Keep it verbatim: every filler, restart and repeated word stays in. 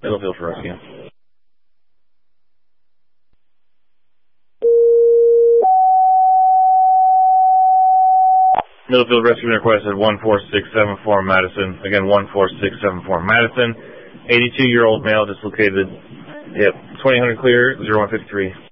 Middlefield for rescue. Middlefield rescue requested one four six seven four Madison. Again, one four six seven four Madison. eighty-two-year-old male dislocated. Yep, twenty hundred clear, zero one fifty-three.